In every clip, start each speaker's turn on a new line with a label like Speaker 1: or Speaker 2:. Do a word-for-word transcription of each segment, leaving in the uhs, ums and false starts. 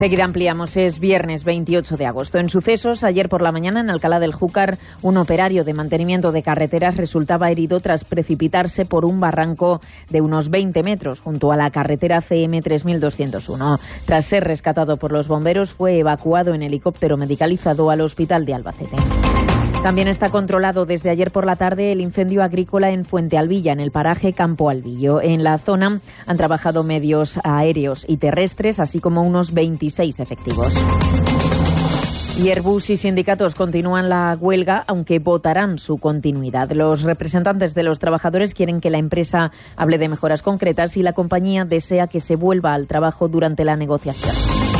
Speaker 1: Seguida ampliamos, es viernes veintiocho de agosto. En sucesos, ayer por la mañana en Alcalá del Júcar, un operario de mantenimiento de carreteras resultaba herido tras precipitarse por un barranco de unos veinte metros junto a la carretera C M tres mil doscientos uno. Tras ser rescatado por los bomberos, fue evacuado en helicóptero medicalizado al hospital de Albacete. También está controlado desde ayer por la tarde el incendio agrícola en Fuente Alvilla, en el paraje Campo Albillo. En la zona han trabajado medios aéreos y terrestres, así como unos veintiséis efectivos. Y Airbus y sindicatos continúan la huelga, aunque votarán su continuidad. Los representantes de los trabajadores quieren que la empresa hable de mejoras concretas y la compañía desea que se vuelva al trabajo durante la negociación.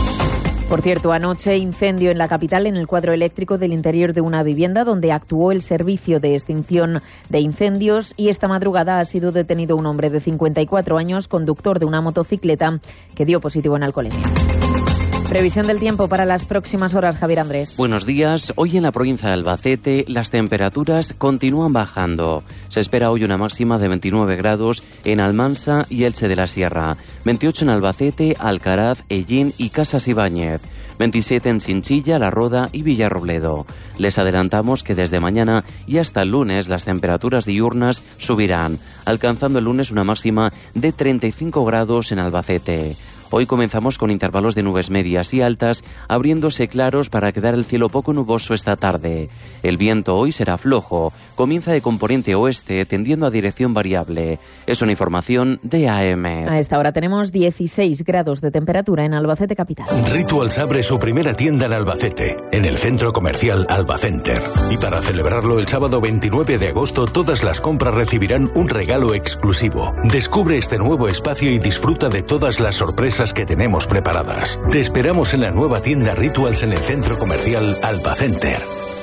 Speaker 1: Por cierto, anoche incendio en la capital en el cuadro eléctrico del interior de una vivienda donde actuó el servicio de extinción de incendios, y esta madrugada ha sido detenido un hombre de cincuenta y cuatro años, conductor de una motocicleta, que dio positivo en alcoholemia. Previsión del tiempo para las próximas horas, Javier Andrés.
Speaker 2: Buenos días. Hoy en la provincia de Albacete las temperaturas continúan bajando. Se espera hoy una máxima de veintinueve grados en Almansa y Elche de la Sierra, veintiocho en Albacete, Alcaraz, Ellín y Casas Ibáñez, veintisiete en Chinchilla, La Roda y Villarrobledo. Les adelantamos que desde mañana y hasta el lunes las temperaturas diurnas subirán, alcanzando el lunes una máxima de treinta y cinco grados en Albacete. Hoy comenzamos con intervalos de nubes medias y altas, abriéndose claros para quedar el cielo poco nuboso esta tarde. El viento hoy será flojo, comienza de componente oeste, tendiendo a dirección variable. Es una información de A M.
Speaker 1: A esta hora tenemos dieciséis grados de temperatura en Albacete capital.
Speaker 3: Rituals abre su primera tienda en Albacete, en el centro comercial Albacenter. Y para celebrarlo el sábado veintinueve de agosto, todas las compras recibirán un regalo exclusivo. Descubre este nuevo espacio y disfruta de todas las sorpresas que tenemos preparadas. Te esperamos en la nueva tienda Rituals en el centro comercial Albacenter.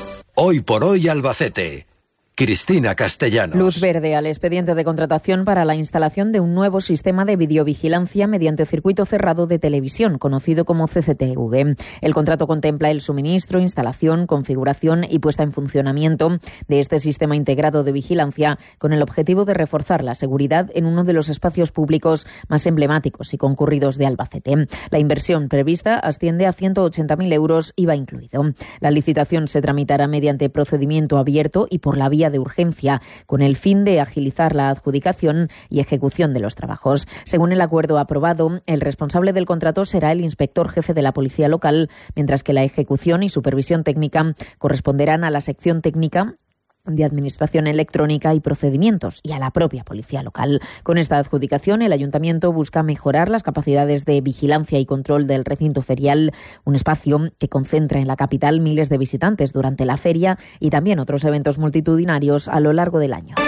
Speaker 4: Hoy por hoy Albacete. Cristina Castellanos.
Speaker 1: Luz verde al expediente de contratación para la instalación de un nuevo sistema de videovigilancia mediante circuito cerrado de televisión, conocido como C C T V. El contrato contempla el suministro, instalación, configuración y puesta en funcionamiento de este sistema integrado de vigilancia, con el objetivo de reforzar la seguridad en uno de los espacios públicos más emblemáticos y concurridos de Albacete. La inversión prevista asciende a ciento ochenta mil euros, I V A incluido. La licitación se tramitará mediante procedimiento abierto y por la vía de urgencia, con el fin de agilizar la adjudicación y ejecución de los trabajos. Según el acuerdo aprobado, el responsable del contrato será el inspector jefe de la policía local, mientras que la ejecución y supervisión técnica corresponderán a la sección técnica de Administración Electrónica y Procedimientos y a la propia policía local. Con esta adjudicación, el ayuntamiento busca mejorar las capacidades de vigilancia y control del recinto ferial, un espacio que concentra en la capital miles de visitantes durante la feria y también otros eventos multitudinarios a lo largo del año.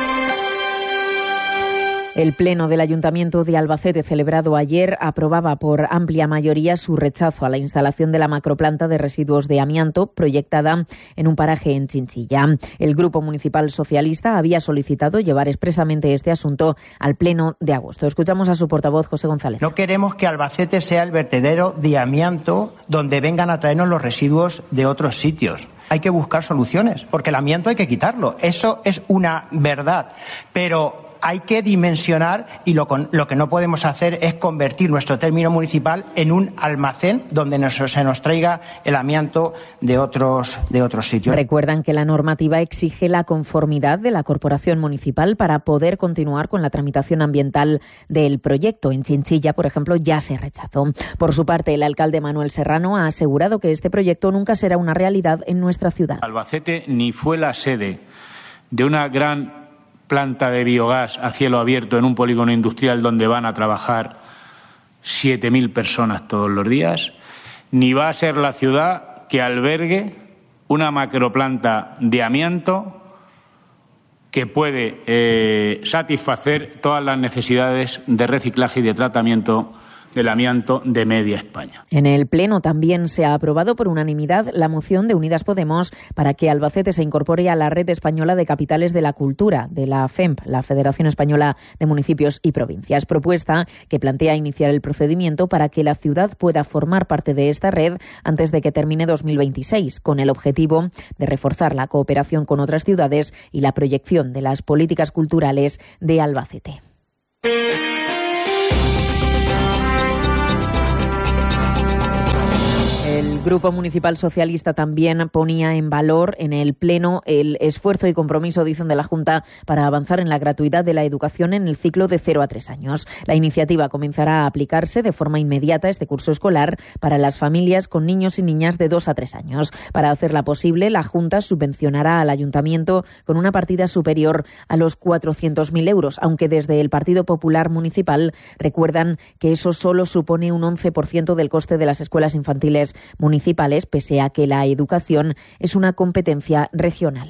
Speaker 1: El Pleno del Ayuntamiento de Albacete, celebrado ayer, aprobaba por amplia mayoría su rechazo a la instalación de la macroplanta de residuos de amianto proyectada en un paraje en Chinchilla. El Grupo Municipal Socialista había solicitado llevar expresamente este asunto al Pleno de agosto. Escuchamos a su portavoz, José González.
Speaker 5: No queremos que Albacete sea el vertedero de amianto donde vengan a traernos los residuos de otros sitios. Hay que buscar soluciones, porque el amianto hay que quitarlo. Eso es una verdad. Pero hay que dimensionar, y lo, con, lo que no podemos hacer es convertir nuestro término municipal en un almacén donde nos, se nos traiga el amianto de otros, de otros sitios.
Speaker 1: Recuerdan que la normativa exige la conformidad de la Corporación Municipal para poder continuar con la tramitación ambiental del proyecto. En Chinchilla, por ejemplo, ya se rechazó. Por su parte, el alcalde Manuel Serrano ha asegurado que este proyecto nunca será una realidad en nuestra ciudad.
Speaker 6: Albacete ni fue la sede de una gran planta de biogás a cielo abierto en un polígono industrial donde van a trabajar siete mil personas todos los días, ni va a ser la ciudad que albergue una macroplanta de amianto que puede eh, satisfacer todas las necesidades de reciclaje y de tratamiento del amianto de media España.
Speaker 1: En el Pleno también se ha aprobado por unanimidad la moción de Unidas Podemos para que Albacete se incorpore a la Red Española de Capitales de la Cultura, de la F E M P, la Federación Española de Municipios y Provincias. Propuesta que plantea iniciar el procedimiento para que la ciudad pueda formar parte de esta red antes de que termine dos mil veintiséis, con el objetivo de reforzar la cooperación con otras ciudades y la proyección de las políticas culturales de Albacete. El Grupo Municipal Socialista también ponía en valor en el Pleno el esfuerzo y compromiso, dicen, de la Junta para avanzar en la gratuidad de la educación en el ciclo de cero a tres años. La iniciativa comenzará a aplicarse de forma inmediata este curso escolar para las familias con niños y niñas de dos a tres años. Para hacerla posible, la Junta subvencionará al Ayuntamiento con una partida superior a los cuatrocientos mil euros, aunque desde el Partido Popular Municipal recuerdan que eso solo supone un once por ciento del coste de las escuelas infantiles municipales, pese a que la educación es una competencia regional.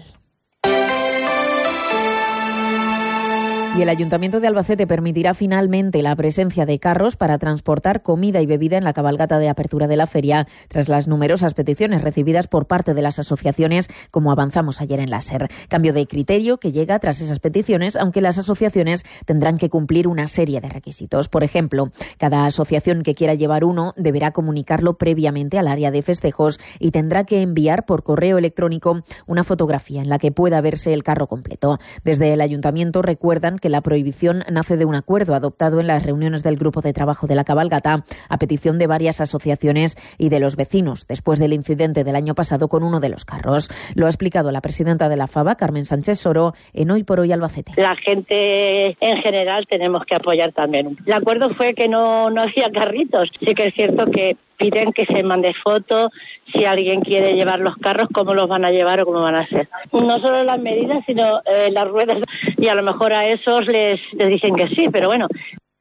Speaker 1: Y el Ayuntamiento de Albacete permitirá finalmente la presencia de carros para transportar comida y bebida en la cabalgata de apertura de la feria, tras las numerosas peticiones recibidas por parte de las asociaciones, como avanzamos ayer en la SER. Cambio de criterio que llega tras esas peticiones, aunque las asociaciones tendrán que cumplir una serie de requisitos. Por ejemplo, cada asociación que quiera llevar uno deberá comunicarlo previamente al área de festejos y tendrá que enviar por correo electrónico una fotografía en la que pueda verse el carro completo. Desde el Ayuntamiento recuerdan que la prohibición nace de un acuerdo adoptado en las reuniones del grupo de trabajo de la cabalgata a petición de varias asociaciones y de los vecinos, después del incidente del año pasado con uno de los carros. Lo ha explicado la presidenta de la FABA, Carmen Sánchez Soro, en Hoy por Hoy Albacete.
Speaker 7: La gente en general tenemos que apoyar también. El acuerdo fue que no, no hacía carritos. Sí que es cierto que piden que se mande fotos, si alguien quiere llevar los carros, cómo los van a llevar o cómo van a hacer. No solo las medidas, sino eh, las ruedas, y a lo mejor a esos les, les dicen que sí, pero bueno.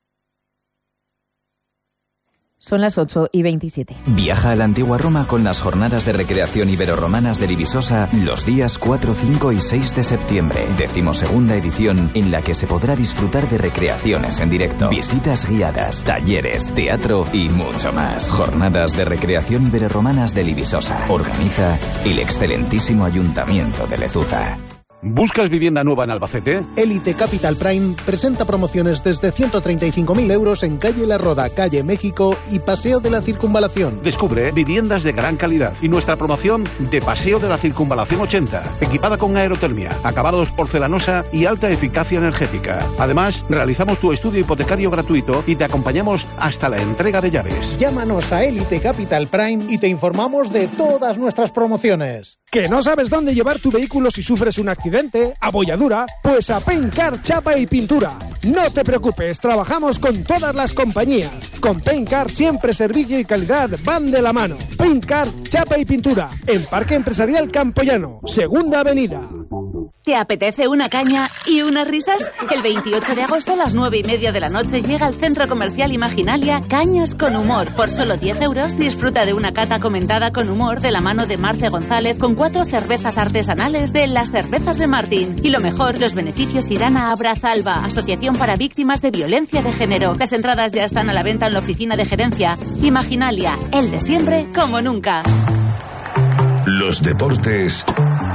Speaker 1: Son las ocho y veintisiete.
Speaker 8: Viaja a la antigua Roma con las jornadas de recreación ibero-romanas de Divisosa los días cuatro, cinco y seis de septiembre. Decimosegunda edición en la que se podrá disfrutar de recreaciones en directo, visitas guiadas, talleres, teatro y mucho más. Jornadas de recreación ibero-romanas de Divisosa. Organiza el excelentísimo Ayuntamiento de Lezuza.
Speaker 9: ¿Buscas vivienda nueva en Albacete?
Speaker 10: Elite Capital Prime presenta promociones desde ciento treinta y cinco mil euros en Calle La Roda, Calle México y Paseo de la Circunvalación.
Speaker 9: Descubre viviendas de gran calidad y nuestra promoción de Paseo de la Circunvalación ochenta, equipada con aerotermia, acabados porcelanosa y alta eficacia energética. Además, realizamos tu estudio hipotecario gratuito y te acompañamos hasta la entrega de llaves.
Speaker 10: Llámanos a Elite Capital Prime y te informamos de todas nuestras promociones.
Speaker 11: ¿Que no sabes dónde llevar tu vehículo si sufres un accidente, abolladura? Pues a Paintcar Chapa y Pintura. No te preocupes, trabajamos con todas las compañías. Con Paintcar siempre servicio y calidad van de la mano. Paintcar Chapa y Pintura, en Parque Empresarial Campoyano, Segunda Avenida.
Speaker 12: ¿Te apetece una caña y unas risas? El veintiocho de agosto a las nueve y media de la noche llega al Centro Comercial Imaginalia Cañas con Humor. Por solo diez euros disfruta de una cata comentada con humor de la mano de Marce González con cuatro cervezas artesanales de Las Cervezas de Martín. Y lo mejor, los beneficios irán a Abrazalba, Asociación para Víctimas de Violencia de Género. Las entradas ya están a la venta en la oficina de gerencia. Imaginalia, el de siempre como nunca.
Speaker 13: Los deportes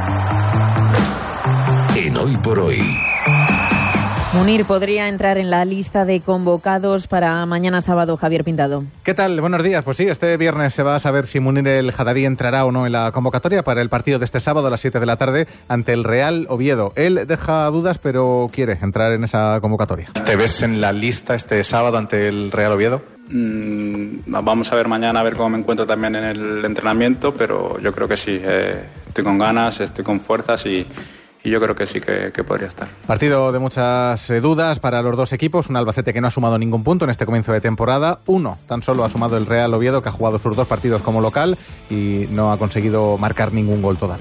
Speaker 13: en Hoy por Hoy.
Speaker 1: Munir podría entrar en la lista de convocados para mañana sábado. Javier Pintado.
Speaker 14: ¿Qué tal? Buenos días. Pues sí, este viernes se va a saber si Munir el Haddadi entrará o no en la convocatoria para el partido de este sábado a las siete de la tarde ante el Real Oviedo. Él deja dudas, pero quiere entrar en esa convocatoria.
Speaker 15: ¿Te ves en la lista este sábado ante el Real Oviedo?
Speaker 16: Mm, vamos a ver mañana, a ver cómo me encuentro también en el entrenamiento, pero yo creo que sí. Eh, estoy con ganas, estoy con fuerzas y... Y yo creo que sí que, que podría estar.
Speaker 14: Partido de muchas eh, dudas para los dos equipos. Un Albacete que no ha sumado ningún punto en este comienzo de temporada. Uno tan solo ha sumado el Real Oviedo, que ha jugado sus dos partidos como local y no ha conseguido marcar ningún gol todavía.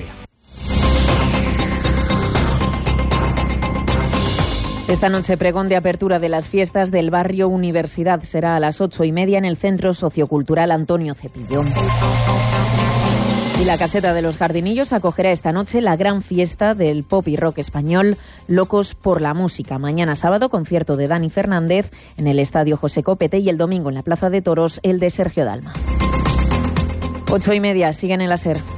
Speaker 1: Esta noche pregón de apertura de las fiestas del barrio Universidad. Será a las ocho y media en el Centro Sociocultural Antonio Cepillo. Y la Caseta de los Jardinillos acogerá esta noche la gran fiesta del pop y rock español, Locos por la Música. Mañana sábado, concierto de Dani Fernández en el Estadio José Copete y el domingo en la Plaza de Toros, el de Sergio Dalma. Ocho y media, siguen en la SER.